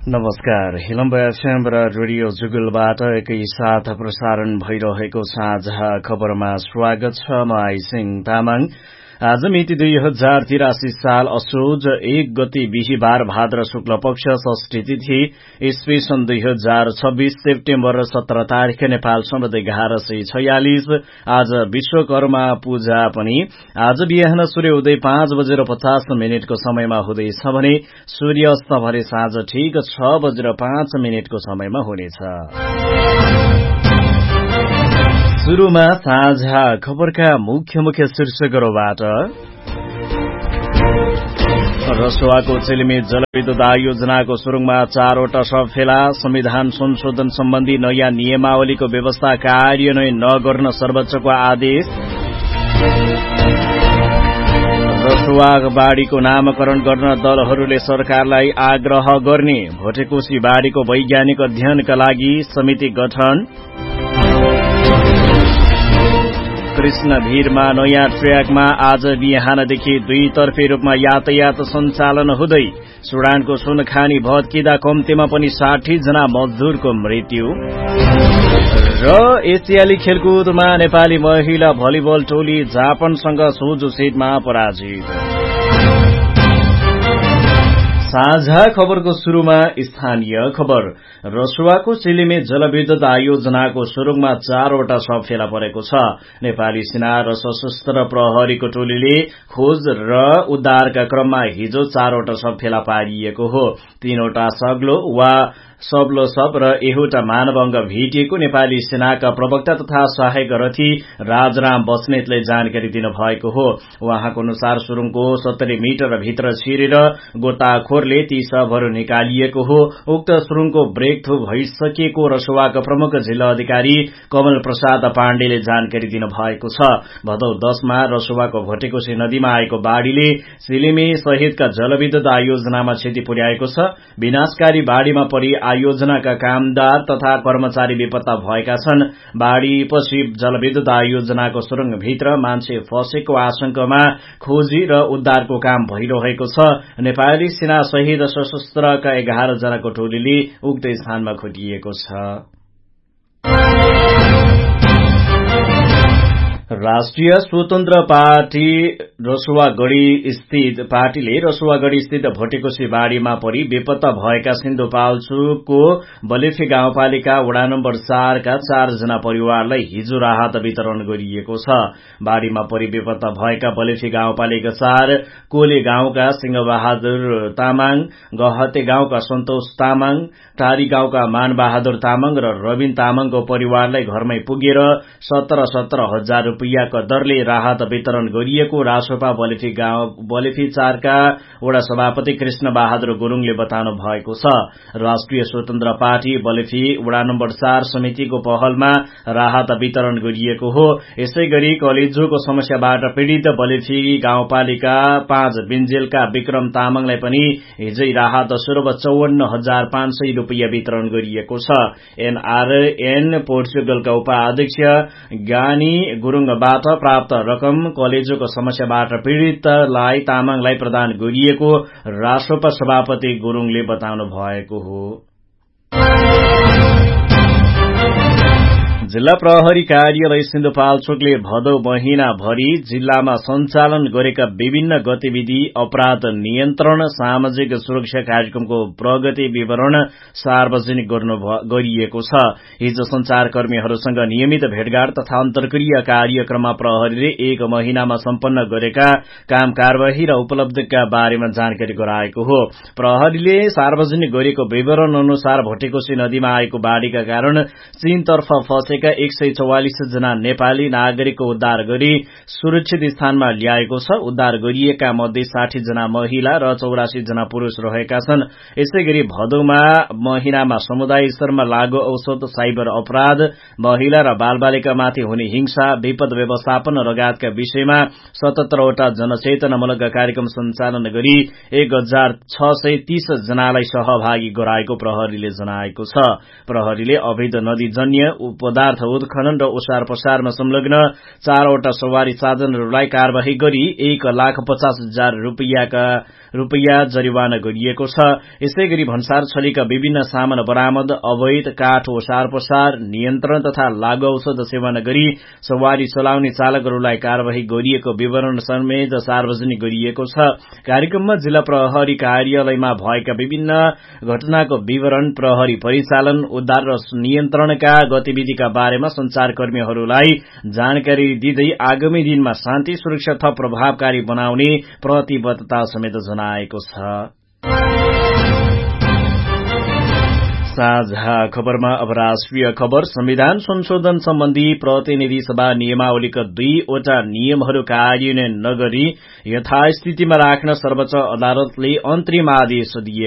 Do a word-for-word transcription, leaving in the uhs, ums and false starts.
नमस्कार, हिलम्ब एफएम र रेडियो जुगुलबाट एकैसाथ प्रसारण भइरहेको साझा खबरमा स्वागत छ। म आइसिङ तामाङ। आज मिति दुई हजार तिरासी साल असोज एक गते बिहिबार भाद्र शुक्ल पक्ष षष्ठी तिथि ईस्वी सन् दुई हजार छब्बीस सेप्टेम्बर सत्र तारिक नेपाल सम्बत एघार सय छयालिस। आज विश्वकर्मा पूजा पनि आज बिहान सूर्य उदय पाँच बजेर पचास मिनटको समयमा हुँदैछ भने सूर्य अस्त भरे साँझ ठिक छ बजेर पाँच मिनटको समयमा हुनेछ। सुरुमा साझा खबरका मुख्य मुख्य शीर्षकहरूबाट। रसुवाको चिलिमी जलविद्युत आयोजनाको सुरुङमा चारवटा शव फेला। संविधान संशोधन सम्बन्धी नयाँ नियमावलीको व्यवस्था कार्यान्वयन नगर्न सर्वोच्चको आदेश। रसुवा बाढ़ीको नामकरण गर्न दलहरूले सरकारलाई आग्रह गर्ने। भोटेकोशी बाढ़ीको वैज्ञानिक अध्ययनका लागि समिति गठन। कृष्णभिरमा नयाँ ट्र्याकमा आज बिहानदेखि दुई तर्फे रूपमा यातायात सञ्चालन हुँदै सुडानको सुनखानी भत्किँदा कम्तीमा पनि साठी जना मजदूरको मृत्यु। र एसियाली खेलकुदमा नेपाली महिला भलिबल टोली जापानसँग सोझो सेटमा पराजित। साझा खबरको शुरूमा स्थानीय खबर। रसुवाको चिलिमे जलविद्युत आयोजनाको सुरुङमा चारवटा शव फेला परेको छ। नेपाली सेना र सशस्त्र प्रहरीको टोलीले खोज र उद्धारका क्रममा हिजो चारवटा शव फेला पारिएको हो। तीनवटा सग्लो वा सबलो शव र एउटा मानव अंग भेटिएको नेपाली सेनाका प्रवक्ता तथा सहायक रथी राजराम बस्नेतले जानकारी दिनुभएको हो। उहाँको अनुसार सुरुङको सत्तरी मिटर भित्र छिरेर गोताखोरले ती शवहरू निकालिएको हो। उक्त सुरुङको ब्रेक थ्रू भइसकेको रसुवाका प्रमुख जिल्ला अधिकारी कमल प्रसाद पाण्डेले जानकारी दिनुभएको छ। भदौ दशमा रसुवाको भोटेकोशी नदीमा आएको बाढ़ीले सिलिमे सहितका जलविद्युत आयोजनामा क्षति पुर्याएको छ। विनाशकारी बाढ़ीमा परि आयोजनाका कामदार तथा कर्मचारी बेपत्ता भएका छन्। बाढ़ीपछि जलविद्युत आयोजनाको सुरुङभित्र मान्छे फँसेको आशंकामा खोजी र उद्धारको काम भइरहेको छ। नेपाली सेना सहित सशस्त्रका एघार जनाको टोलीले उक्त स्थानमा खटिएको छ। राष्ट्रिय स्वतन्त्र पार्टी रसुवागढ़ी स्थित पार्टीले रसुवागढ़ी स्थित भोटेकोशी बाढ़ीमा परि बेपत्ता भएका सिन्धुपाल्चोकको बलेफी गाउँपालिका वडा नम्बर चारका चारजना परिवारलाई हिजो राहत वितरण गरिएको छ। बाढ़ीमा परि बेपत्ता भएका बलेफी गाउँपालिका चार कोले गाउँका सिंहबहादुर तामाङ, गहते गाउँका सन्तोष तामाङ, टारी गाउँका मानबहादुर तामाङ र रविन तामाङको परिवारलाई घरमै पुगेर सत्र सत्र हजार रूपियाँका दरले राहत वितरण गरिएको रासोपा बलेफी गाउँ बलेफी चारका वडा सभापति कृष्ण बहादुर गुरूङले बताउनु भएको छ। राष्ट्रिय स्वतन्त्र पार्टी बलेफी वडा नम्बर चार समितिको पहलमा राहत वितरण गरिएको हो। यसै गरी कलेजोको समस्याबाट पीड़ित बलेफी गाउँपालिका पाँच बिन्जेलका विक्रम तामाङलाई पनि हिजै राहत स्वरूप चौवन्न हजार पाँच सय रूपियाँ वितरण गरिएको छ। एनआरएन पोर्चुगलका उपाध्यक्ष गानी गुरूङबाट प्राप्त रकम कलेजोको समस्याबाट पीड़ितलाई तामाङलाई प्रदान गरिएको रासोपा सभापति गुरूङले बताउनु भएको हो। जिल्ला प्रहरी कार्यालय सिन्धुपाल्चोकले भदौ महिनाभरि जिल्लामा सञ्चालन गरेका विभिन्न गतिविधि, अपराध नियन्त्रण, सामाजिक सुरक्षा कार्यक्रमको प्रगति विवरण सार्वजनिक गरिएको छ। हिजो संचारकर्मीहरूसँग नियमित भेटघाट तथा अन्तर्क्रिया कार्यक्रममा प्रहरीले एक महिनामा सम्पन्न गरेका काम कारवाही र उपलब्धिका बारेमा जानकारी गराएको हो। प्रहरीले सार्वजनिक गरेको विवरण अनुसार भोटेकोशी नदीमा आएको बाढ़ीका कारण चीनतर्फ फँसेका एक सय चौवालिस जना नेपाली नागरिकको उद्धार गरी सुरक्षित स्थानमा ल्याएको छ। उद्धार गरिएका मध्ये साठी जना महिला र चौरासी जना पुरूष रहेका छन्। यसै गरी भदौमा महिनामा समुदाय स्तरमा लागू औषध, साइबर अपराध, महिला र बालबालिकामाथि हुने हिंसा, विपद व्यवस्थापन लगायतका विषयमा सतहत्तरवटा जनचेतनामूलक कार्यक्रम सञ्चालन गरी एक हजार छ सय तीस जनालाई सहभागी गराएको प्रहरीले जनाएको छ। प्रहरीले अवैध नदीजन्य पदार्थ उत्खनन र ओसार पसारमा संलग्न चारवटा सवारी साधनहरूलाई कार्यवाही गरी एक लाख पचास हजार रूपियाँका रूपियाँ जरिवाना गरिएको छ। यसैगरी भन्सार छलीका विभिन्न सामान बरामद, अवैध काठ ओसार पसार, नियन्त्रण तथा लागू औषध सेवन गरी सवारी चलाउने चालकहरूलाई कार्यवाही गरिएको विवरण समेत सार्वजनिक गरिएको छ। कार्यक्रममा जिल्ला प्रहरी कार्यालयमा भएका विभिन्न घटनाको विवरण, प्रहरी परिचालन, उद्धार र नियन्त्रणका गतिविधिका बारेमा संचारकर्मीहरूलाई जानकारी दिँदै आगामी दिनमा शान्ति सुरक्षा थप प्रभावकारी बनाउने प्रतिबद्धता समेत जनाएको छ। साझा खबरमा अब राष्ट्रिय खबर। संविधान संशोधन सम्बन्धी प्रतिनिधि सभा नियमावलीका दुईवटा नियमहरू कार्यान्वयन नगरी यथास्थितिमा राख्न सर्वोच्च अदालतले अन्तरिम आदेश दिए